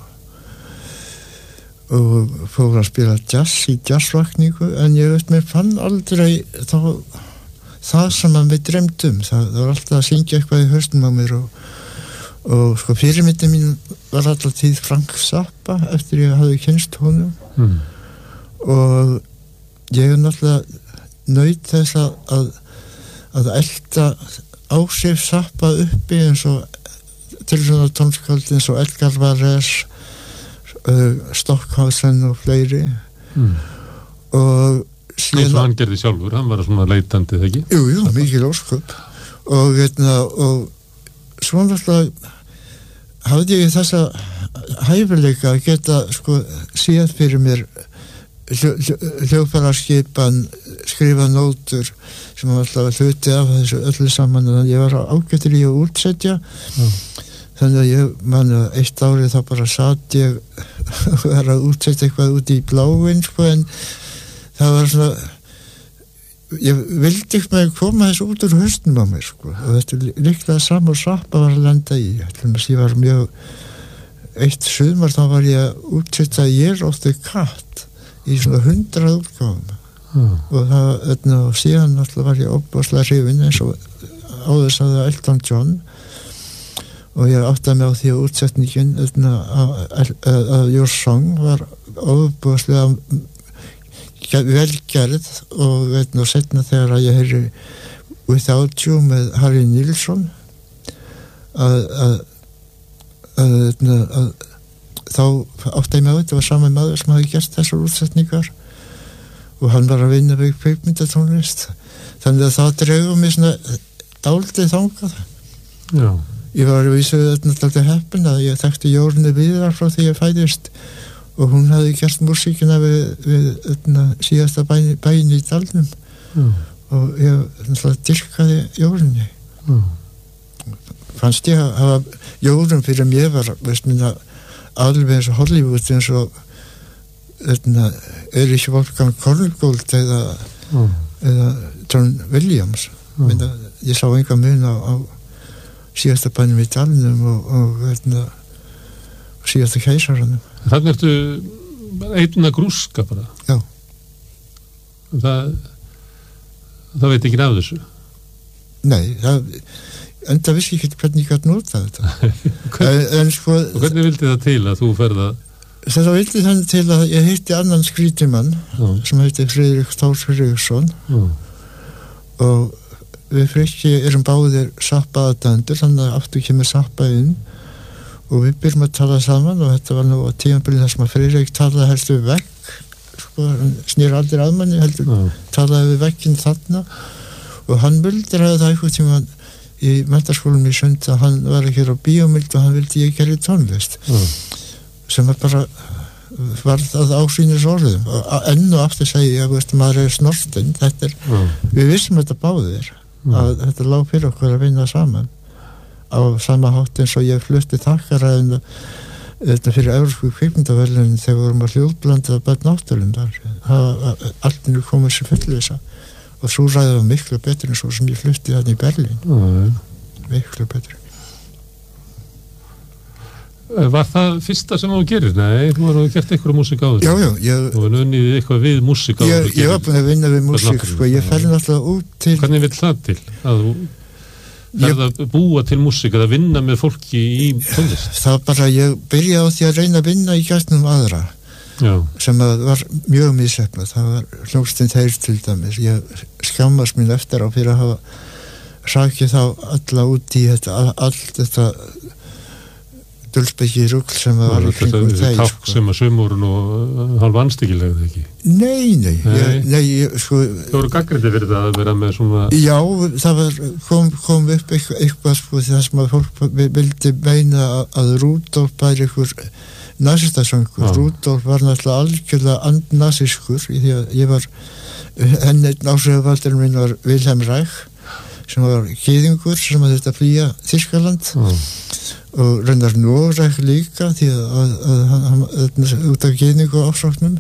og fór að spila jazz í jazzvakningu en ég veit, mér fann aldrei þá, það sem að mér dremdum, það, það var alltaf að syngja eitthvað í haustum á mér og, og sko fyrirmyndin mín var alltaf tíð Frank Zappa eftir ég hafði kynst honum mm. og ég hef náttúrulega naut þess að, að, að elda áhrif Zappa uppi eins og til svona tónskáld eins og Edgar Varese Uh, Stockhausen og fleiri mm. og síðan eins og hann gerði sjálfur, hann var svona leitandi þegar ekki? Jú, jú, mikil ósköp og, veitna, og svona alltaf hafði ég þessa hæfileika að geta sko séð fyrir mér hljóðfæraskipan skrifa nótur sem var alltaf hluti af þessu öllu saman en ég var ágættur í að útsetja mm. Þannig að ég man að eitt árið þá bara satt ég og var að útsetja eitthvað út í bláinn sko en það var svona ég vildi ekki með að koma þessu út úr haustum á mér sko og þetta er líklega Samur Zappa var að lenda í þannig að ég var mjög eitt sumar þá var ég að útsetja Year of the Cat í svona hundrað útgáfum mm. og það öðna, og síðan alltaf var ég opbáslega hrifinn eins og áður sagði Elton John og ég áttaði mig á því að útsetningin að Your Song var ofbúðslega velgerð og veitna og setna þegar að ég heyri Without You með Harry Nilsson að, að, að, að, að þá áttaði mig á þetta var sami maður sem hafi gert þessar útsetningar og hann var að vinna við kvikmyndatónlist þannig að það dregur mig svona dálítið þangað. Já. Ég var að vísa alltaf heppin að ég þekkti Jórunni Viðar frá því ég fæðist og hún hafði gert músíkina við, við öðna, síðasta bæni, bæni í dalnum mm. og ég alltaf dyrkaði Jórunni. Mm. Fannst ég að hafa Jórun fyrir mér var veist minna alveg eins og Hollywood eins og öðna, Erich Wolfgang Korngold eða, mm. eða John Williams. Mm. Minna, ég sá enga mun á, á síðasta bænum í dalnum og, og, og, og síðasta keisaranum. Þannig ertu einna grúska bara? Já. Það, það veit ekki af þessu? Nei, það, enda vissi ekki hvernig ég gæti nota þetta. en, en sko... Og hvernig vildi það til að þú ferða? Þetta vildi þannig til að ég hitti annan skrítimann sem heiti Friðrik Þór Friðriksson og við Frikki erum báðir Zappa aðdændur, þannig að aftur kemur Zappa inn og við byrjum að tala saman og þetta var nú á tímabilið þar sem að Friðrik talaði helst við vegg sko, hann snýr aldrei að manni heldur mm. talaði við vegginn þarna og hann vildi ræða það eitthvað tíma í menntaskólanum í Sund að hann var ekki á bíómynd og hann vildi ég gerði tónlist mm. sem var bara var það ásýnis orðum og enn og aftur segi ég að maður er snortinn, þetta er mm. við vissum þetta báðir Mm. að þetta lág fyrir okkur að vinna saman á sama hátt eins og ég flutti þakkaræðinu þetta fyrir Evrópsku kvikmyndaverðlunin þegar við vorum að hljóðblanda bætt náttúrlundar allt nú komið sér fullu þessa og svo ræði var miklu betur en svo sem ég flutti þannig í Berlín mm. miklu betur. Var það fyrsta sem þú gerir? Nei, þú var að gert eitthvað músík á þessu. Já, já. Ég, þú var unnið eitthvað við músík á þessu. Ég, ég var búin að vinna við músík, sko. Ég fer náttúrulega út til... Hvernig vill það til? Að þú ferð að búa til músík, að vinna með fólki í tónlist? Það var bara, ég byrjaði á því að reyna að vinna í gætnum aðra. Já. Sem að var mjög misefnað. Það var hljómsveit Þeir til dæmis. Ég skammast mín eftir á fyrir að hafa rakið þá alla út í þetta, allt þetta dulsbyggi rugl sem var í kringum þeir. Þetta er takk sem að sömurinn og halv anstíkilegði ekki? Nei, nei. Nei, ég, nei ég, sko, það voru gaggrindi fyrir það að vera með svona... Já, það var, kom, kom upp eitthvað, eitthvað sko, það sem að fólk vildi meina að, að Rúdolf bæri ykkur nasistasöngur. Ah. Rúdolf var náttúrulega algjörlega andnasiskur í því að ég var, henn einn ásöðuvaldurinn minn var Vilhelm Reich, sem var gyðingur sem að þetta flýja Þýskaland mm. og reyndar Noreg líka því að hann út af gyðingu ásóknum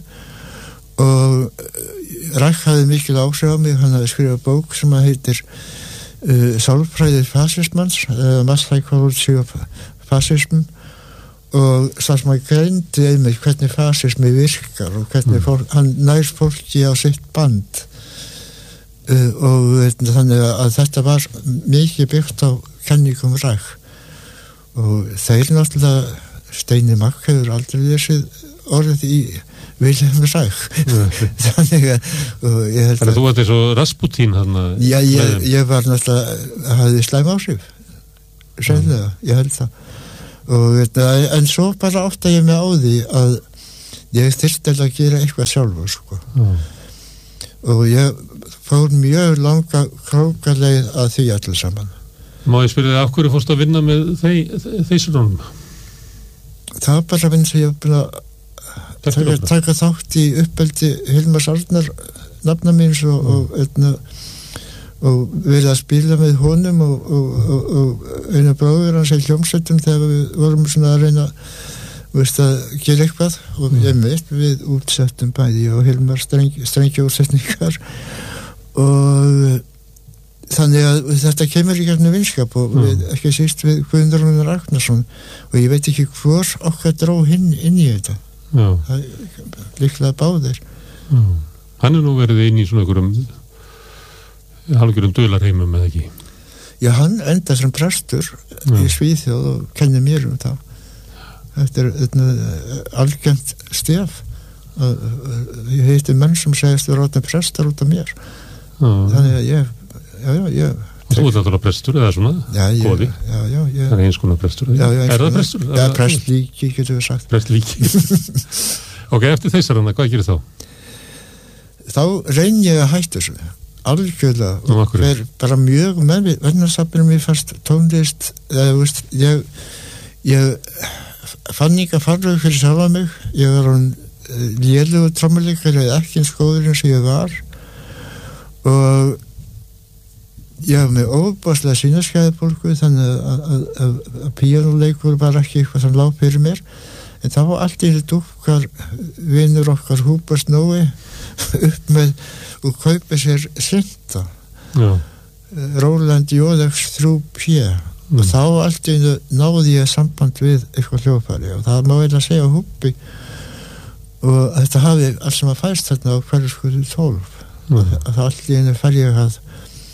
og Reich hafði mikil áhrif á mig, hann hafði skrifað bók sem að heitir uh, Sálfræði fasismans uh, Mass Psychology of Fascism og það sem að greindi einmitt hvernig fasismi virkar og hvernig mm. fólk, hann nær fólki á sitt band Uh, og þannig að þetta var mikið byggt á kenningum Reich og þeir náttúrulega Steini Magg hefur aldrei lesið orðið í Vilhelm Reich þannig að Þannig að þú varst eins og Rasputín hana, Já, ég, ég var náttúrulega hafði slæm áhrif sennilega, mm. ég held það og en svo bara átta ég mig á því að ég þyrfti að gera eitthvað sjálfur sko mm. og ég fór mjög langa krókaleið að því allir saman. Má ég spyrja þig af hverju fórstu að vinna með þeysunum? Það var bara að vinna sem ég var að taka, taka þátt í uppeldi Hilmars Arnar nafna míns og, mm. og, og, og verið að spila með honum og, og, og, og einu bróður hans í hljómsveitum þegar við vorum svona að reyna veist að gera eitthvað og mm. ég veit við útsettum bæði og Hilmar strengjóðsetningar og þannig að þetta kemur í gegnum vinskap og mm. við, ekki síst við Guðmundur Ragnarsson og ég veit ekki hvor okkar dró hinn inn í þetta Já. Það er líklega báðir Já. Hann er nú verið inn í svona einhverjum halvgjörum dularheimum eða ekki Já, hann enda sem prestur Já. Í Svíþjóð og kennir mér um það þetta er þetta, algjönd stef að, ég heiti menn sem segist við ráðum prestar út af mér ah. þannig að ég, já, já, ég Þú ert náttúrulega prestur eða svona já, ég, góði já, já, ég, það er eins konar prestur já, já, er það prestur? Já, prestlíki getur við sagt prestlíki ok, eftir þeysarana, hvað gerir þá? Þá reyn ég að hætta þessu algjörlega og fer bara mjög með mig verðnarsafnir mér fast tónlist eða, veist, ég ég fann ekki að farra fyrir sjálfa mig ég var hann lélugur trommuleikar eða ekki eins góður eins og ég var og ég var með óbáslega sínaskæðabólgu þannig að, að, að, að píanuleikur var ekki eitthvað sem lág fyrir mér en það var allt í þetta dúkkar vinur okkar Húbert Nói upp með og kaupið sér synda Roland J X þrjú P mm. og þá allt í þetta náði ég samband við eitthvað hljóðfæri og það má eiginlega segja Húbbi og þetta hafi allt sem að fæst þarna á hverju skoðu tólf mm. og það allt í þetta fær ég að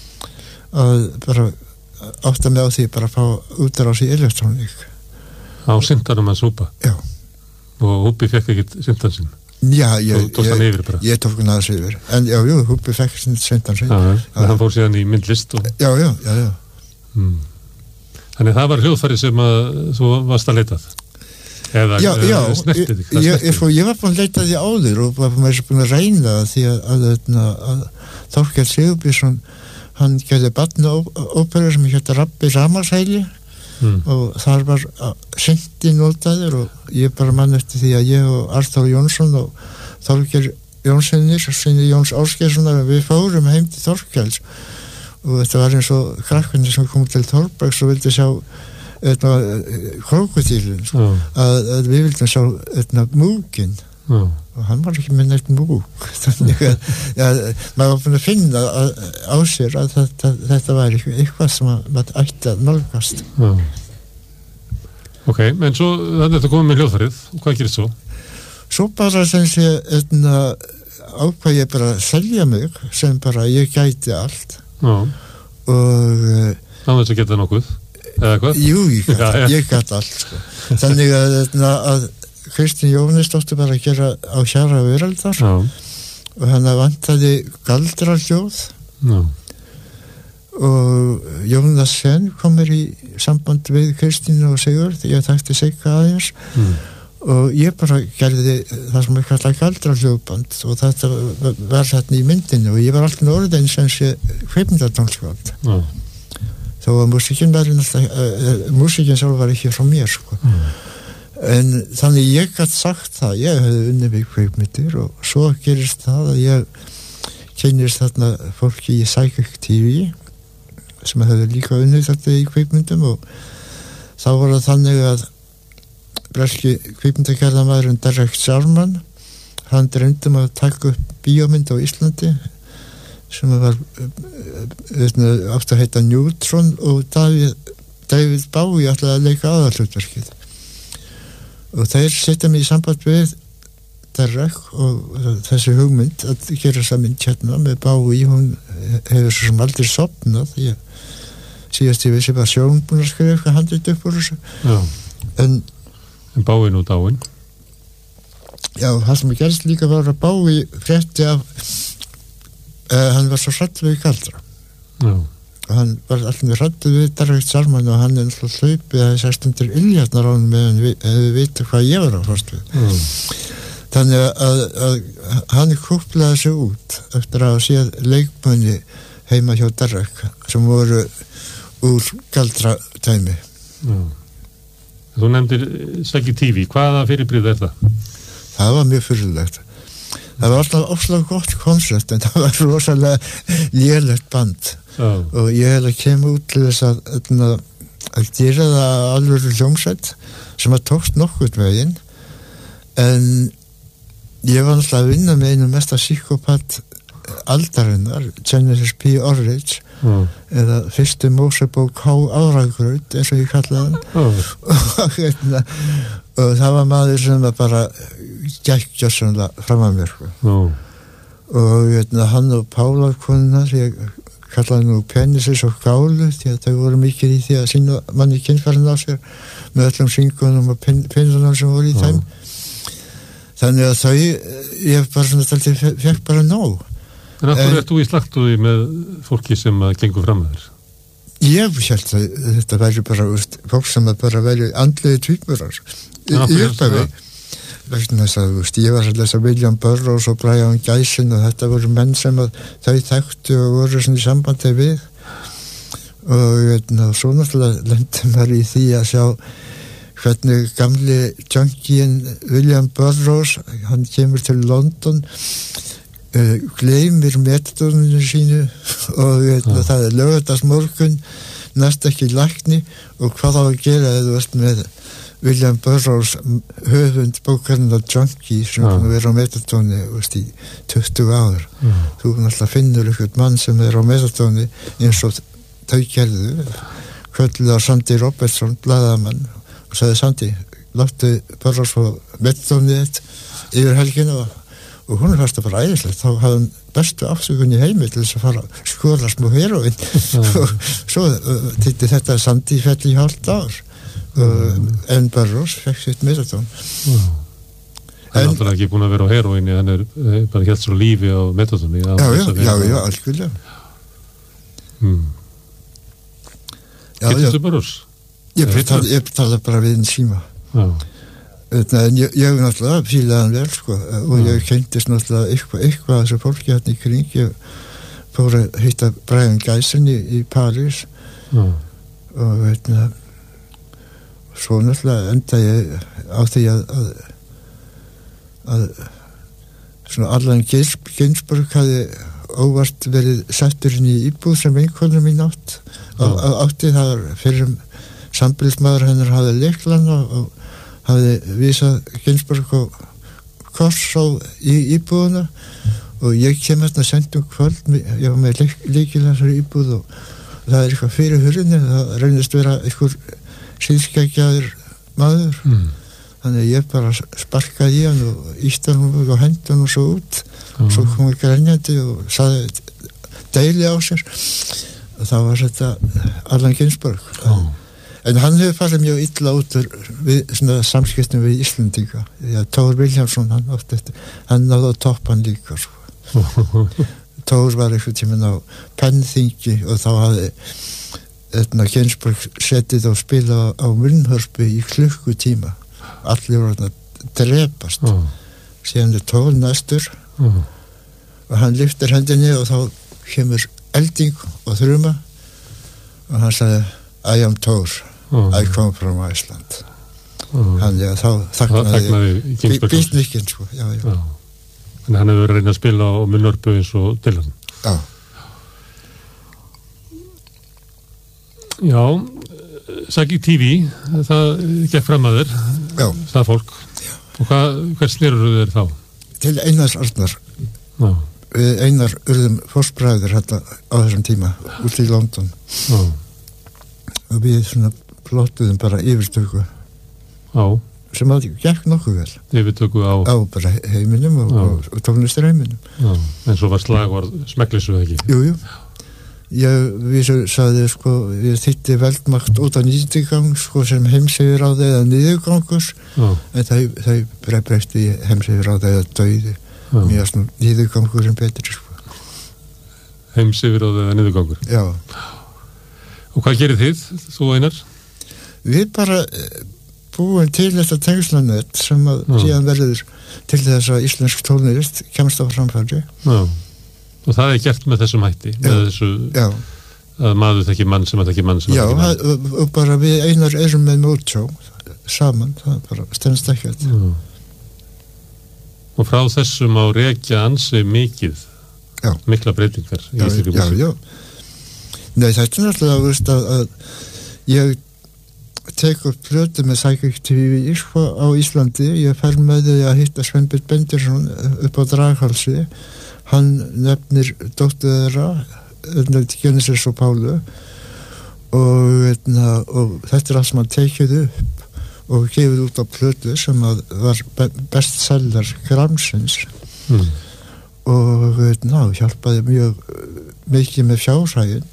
að bara átta mig á því bara að fá útrás í elektróník á syndanum að súpa já og Húbbi fekk ekkert syndan sinn já, ég, tók hann yfir bara ég tók hann aðeins yfir en já, jú, Húbbi fekk syndan sinn já, en hann fór síðan í myndlist og... já, já, já, já. Mm. Þannig það var hljóðfæri sem að þú varst að leitað eða já, já, snertið ég, ég, ég, ég var búin að leita því áður og var búin að reyna því að, að, að, að Þorkell Sigurbjörnsson hann gerði barnaóperu sem hétt Rabbi Ramarsæli mm. og þar var syndi notaður og ég bara mann eftir því að ég og Arþór Jónsson og Þorger Jónssonir sinni Jóns Ásgeirssonar við fórum heim til Þorkells og þetta var eins og krakkarnir sem kom til Þorbergs og vildi sjá krókudílun mm. að, að við vildum sjá eitna, múkin mm. og hann var ekki með neitt múk þannig að ja, maður var búin að finna að, á sér að þetta, þetta var eitthvað sem maður ætti að nálgast mm. Ok, en svo þannig að þetta komið með hljóðfærið og hvað gerir svo? Svo bara sem sé ákvað ég bara að selja mig sem bara ég gæti allt mm. og þannig að þetta geta nokkuð eða hvað? Jú, ég gæti, ja, ja. ég gæti allt sko. þannig að, að Kristín Jóhannesdóttir bara að gera á Hjara veraldar Já. og hann vantaði galdrahljóð Já. og Jónas Sen komur í samband við Kristínu og Sigurð, ég þekkti Sigga aðeins mm. og ég bara gerði það sem ég kallaði galdrahljóðband og þetta var hérna í myndinu og ég var alltaf orðin sem sé kvikmyndatónskáld mm. þó að músíkin var náttúrulega uh, músíkin sjálf var ekki frá mér sko. mm. en þannig ég gætt sagt það, ég hefði unnið við kvikmyndir og svo gerist það að ég kynnist þarna fólki í Psychic T V sem hefði líka unnið þetta í kvikmyndum og þá var það þannig að breski kvikmyndagerðamaðurinn Derek Jarman hann dreymdi um að taka upp bíómynd á Íslandi sem var átt að heita Neutron og David, David Bowie ætlaði að leika aðalhlutverkið og þeir setja mig í samband við Derek og þessi hugmynd að gera þessa mynd hérna með Bowie, hún hefur svo sem aldrei sofnað ég síðast ég vissi bara Sjón búin að skrifa eitthvað handrit upp úr þessu já. en en Bowie nú dáinn já, það sem gerst líka var að Bowie frétti af uh, hann var svo hræddur við galdra já. og hann var alltaf hræddur við Derek Jarman og hann er alltaf hlaupið að sextán hundruð illjarnar á hann meðan við, við vita hvað ég var á fórst við já. Þannig að, að hann kúplaði sig út eftir að séð leikmunni heima hjá Derek sem voru úr galdratæmi. Já. Þú nefndir Psychic T V, hvaða fyrirbrigði er það? Það var mjög fyrirlegt. Það var alltaf óslega gott koncept en það var rosalega lélegt band Já. Og ég hef að kemur út til þess að, að, að gera það alveg hljómsveit sem að tókst nokkurn veginn en ég var alltaf að vinna með einu mesta psykopat aldarinnar, Genesis P. Orridge mm. eða fyrstu Mósebók H. Áragraut eins og ég kallaði hann mm. og, hérna, og það var maður sem var bara gætt gjössanlega fram að mér mm. og hérna, hann og Pála konunar, ég kallaði nú Penisins og Gálu því að þau voru mikið í því að sína manni kynfærin á sér með öllum syngunum og pinnunum sem voru í þeim mm. Þannig að þau, ég bara svona taldið, fekk bara nóg. En af hverju ert þú í slagtuði með fólki sem að gengur fram með þér? Ég held að þetta væri bara, veist, fólk sem að bara væri andlegi tvíburar. Í upphafi. Vegna þess að, veist, ég var að lesa William Burroughs og Brian Gysin og þetta voru menn sem að þau þekktu og voru svona í sambandi við. Og, veitna, svo náttúrulega lendi maður í því að sjá hvernig gamli junkien William Burroughs, hann kemur til London, uh, gleymir metoduninu sínu og ja. það er laugardagsmorgun, næst ekki lækni og hvað á að gera eða þú veist með William Burroughs höfund bókarnar Junkie sem ja. er á metodunni veist, í tuttugu ár. Ja. Þú náttúrulega finnur ykkur mann sem er á metodunni eins og þau gerðu, kvöldulega Sandy Robertson, blaðamann og sagði Sandi, láttu bara svo metodónið þitt yfir helginu og, og hún er fast að bara æðislegt þá hafði hún bestu afsökunni heimi til þess að fara að skoða smá heroin og svo uh, týtti þetta Sandi fell í hálft ár og en Burroughs fekk sitt metodón Það er náttúrulega ekki búin að vera á heroinni hann er bara helt svo lífi á metodóni Já, já, já, já, algjörlega hmm. Getur þú Burroughs? Ég tala, ég tala bara við einn síma en ég, ég náttúrulega fílaði hann vel sko, og ég kynntist náttúrulega eitthvað, eitthvað þessu fólki hérna í kring ég fór að hitta Brian Gysin í, í París Já. og veitna svo náttúrulega enda ég á því að að, að svona Allan Ginsberg hafði óvart verið settur inn í íbúð sem einhvernum mín átt á, á, átti það fyrir sambilsmaður hennar hafði leiklan og, og hafði vísað Ginsberg og kors á í íbúðuna og ég kem hérna sendum kvöld ég var með líkilega íbúð og það er eitthvað fyrir hurðinni það reynist vera eitthvað síðskeggjaður maður mm. þannig að ég bara sparkaði í hann og ítti hann og hendi hann og svo út mm. og svo kom ég grenjandi og saði deili á sér og það var þetta Allan Ginsberg mm. En hann hefur farið mjög illa út við svona samskiptum við Íslendinga. Ja, Thor Vilhjálmsson, hann átti eftir, hann náði að toppa hann líka. Sko. Thor var einhvern tímann á pennþingi og þá hafði þetta Ginsberg setið og spila á munnhörpu í klukkutíma. Allir voru að drepast. Uh. Síðan er Thor næstur uh. og hann lyftir hendinni og þá kemur elding og þruma og hann sagði I am Thor, uh. I come from Iceland. Uh. Hann, já, þá þagnaði býtnikinn, sko. Já, já. Uh. Þannig hann hefur verið að reyna að spila á munnhörpu eins og Dylan. Já. Já, Sagi T V, það gekk fram að þér, já. Það fólk. Já. Og hvað, hvers snýrur þeir þá? Til Einars Arnar. Já. Við Einar urðum fórsbræður hérna á þessum tíma, út í London. Já. Og við svona plottuðum bara yfirstöku. Já. Sem að gekk nokkuð vel. Yfirtöku á? Á bara heiminum og, og, og tónlistar heiminum. Já, en svo var slagvarð smeklissu ekki? Jú, jú. Ég, við sagði, sko, við þýtti veldmakt út á nýtingang, sko, sem heimsefir á þeirra niðurgangur, já. En það, það breytti heimsefir á þeirra dauði. Mjög svona niðurgangur sem betri, sko. Heimsefir á þeirra niðurgangur? Já. Og hvað gerir þið, þú Einar? Við bara búum til þetta tengslanett sem að já. Síðan verður til þess að íslensk tónlist kemst á framfæri. Já. Og það er gert með þessum hætti, já, með þessu já. Að maður þekki mann sem að þekki mann sem já, að þekki mann. Já, og, og bara við Einar erum með mótsjó saman, það bara stendst ekkert. Já. Og frá þessum á rekja ansi mikið, já. Mikla breytingar í íslenskri músík. Já, já. Nei, þetta er náttúrulega, veist, að, að ég tek upp plötu með Psychic T V á Íslandi, ég fer með því að hitta Sveinbjörn Bendirsson upp á Draghalsi. Hann nefnir dóttur þeirra, Genesis og Pálu og, og þetta er allt sem hann tekið upp og gefið út á plötu sem að var bestseller Gramsins mm. og ná, hjálpaði mjög mikið með fjárhægin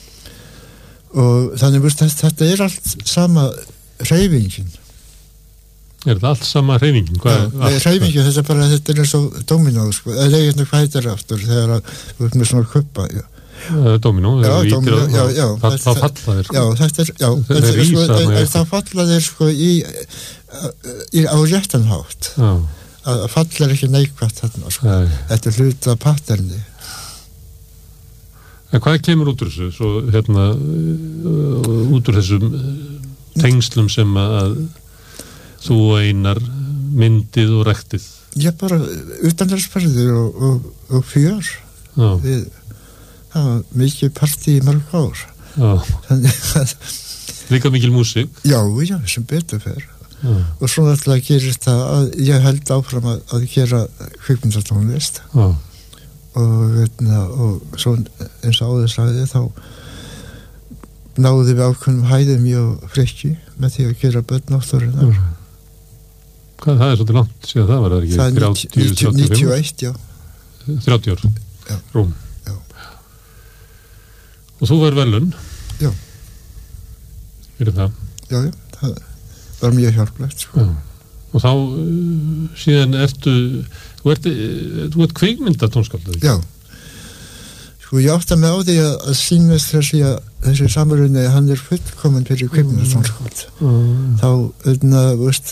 og þannig veist, þetta er allt sama hreyfingin. Er það allt sama hreyfingin? Já, hreyfingin, þetta er bara, þetta er eins og dominó, sko, eða eitthvað hvað heitir aftur þegar að, þú veist með svona kuppa, já. Dominó, já, dominó, já, já. Það falla þeir, sko. Já, þetta er, já, þetta er rísa, sko, það falla þeir, sko, í, í á réttanhátt. Já. Að falla er ekki neikvægt þarna, sko. Nei. Þetta er hluta patterni. En hvað kemur út úr þessu, svo, hérna, út úr þessum tengslum sem að þú Einar myndið og rektið? Já, bara utanlandsferðir og, og, og fjör. Já. Við, það var mikið partí í mörg ár. Já. Þannig að... Líka mikil músík? Já, já, sem betur fer. Já. Og svo náttúrulega gerist það að ég held áfram að, að gera kvikmyndatónlist. Já. Og, og svo eins og áður sagði þá náðu við ákveðnum hæðum ég og Frikki með því að gera börn náttúrunar. Já. Hvað, það er svolítið langt síðan það var, það er ekki þrjátíu, níutíu og eitt, já. þrjátíu ár, já. Rúm. Já. Og þú var velun. Já. Fyrir það. Já, já, það var mjög hjálplegt, sko. Já. Og þá, síðan ertu, þú ert, þú ert kvikmyndatónskáld, já. Sko, ég átti mig á því að, að sýnast þessi að þessi samruni, hann er fullkominn fyrir kvikmyndatónskáld. Mm. Þá, öðna, veist,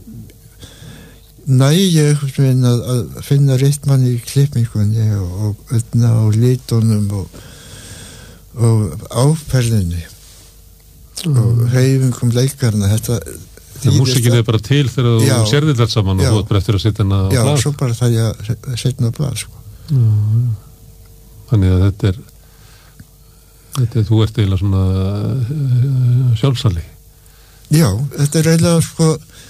næ ég að, að finna ritmann í klippingunni og, og, og litunum og, og áferðinni mm. og hreyfingum leikarna. Þetta þegar músikin er bara til þegar þú sérðir þetta saman já, og þú ert bara eftir að setja hana á blað. Já, svo bara það ég að setja hana á blað, sko. Mm. Þannig að þetta er, þetta er þú ert eiginlega svona sjálfsali. Já, þetta er eiginlega, sko,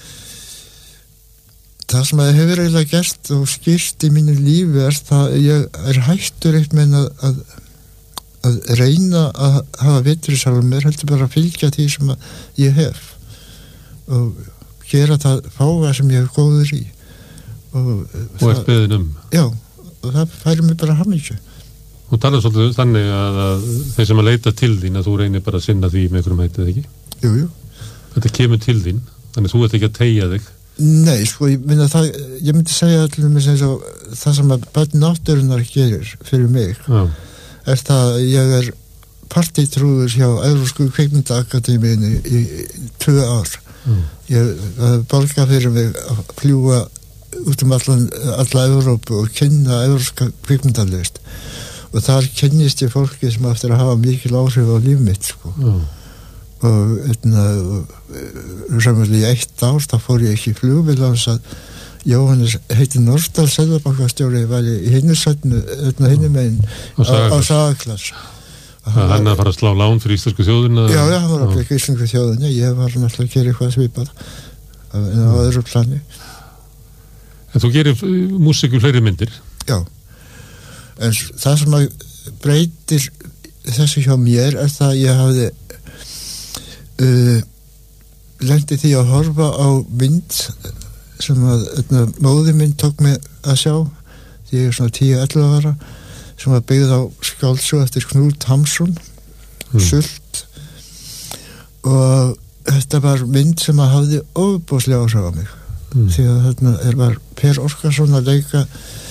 það sem að hefur eiginlega gert og skýrt í mínu lífi er það að ég er hættur eitt með að, að, að reyna að hafa vitri sjálfur mér, heldur bara að fylgja því sem ég hef og gera það fáa sem ég hef góður í. Og, og ert beðin um. Já, og það færi mig bara hamingju. Þú talar svolítið þannig að, að þeir sem að leita til þín að þú reynir bara að sinna því með einhverjum hættið, ekki? Jú, jú. Þetta kemur til þín, þannig þú ert ekki að teygja þig. Nei, sko, ég myndi að það, ég myndi segja allir með þess að það sem að börn náttúrunnar gerir fyrir mig Já. er það að ég er partítrúður hjá Evrópsku kvikmyndaakademíunni í, í tvö ár. Mm. Ég borga fyrir mig að fljúga út um allan, alla Evrópu og kynna evrópska kvikmyndalist og þar kynnist ég fólki sem eftir að hafa mikil áhrif á líf mitt sko. Mm. og einna samverðið í eitt ár þá fór ég ekki í flugvélans að Jóhannes heiti Nordal seðlabankastjóri var í hinnursætnu hinnum einn á Sagaklass. Hann að fara að slá lán fyrir íslensku þjóðina? Já, já, hann var að byggja íslensku þjóðina. Ég var náttúrulega að gera eitthvað svipað en á öðru plani. En þú gerir músík í fleiri myndir? Já. En það sem að breytir þessu hjá mér er það að ég hafði uh, lendi því að horfa á mynd sem að öðna, móði minn tók mig að sjá því ég er svona tíu til ellefu ára sem var byggð á skáldsögu eftir Knút Hamsun mm. Sult og þetta var mynd sem að hafði ofboðslega áhrif á mig mm. því að þarna er var Per Orkarsson að leika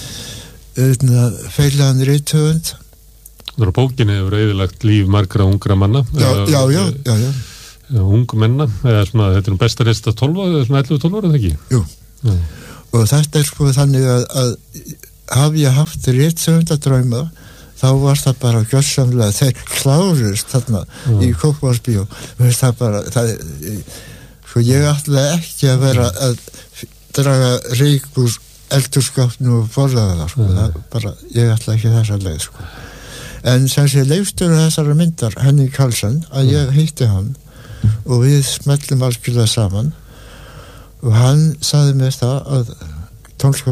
feilaðan rithöfund. Það er á bókinni hefur eyðilagt líf margra ungra manna já, já, já, já, já. já ung menna eða svona, þetta er nú besta reyst að tólf eða svona ellefu tólf ára, eða ekki? Jú, já. Og þetta er sko þannig að, að hafi ég haft rithöfund að drauma þá var það bara gjörsamlega þeir klárust þarna já. Í Kópavogsbíó það bara það, sko ég ætla ekki að vera að draga reik úr eldurskapnu og borðaða það sko. Það bara, ég ætla ekki þessa leið sko. En sem sé leifstöru þessara myndar Henning Karlsson að ég hitti hann og við smellum algjörlega saman og hann sagði mér það að tónskap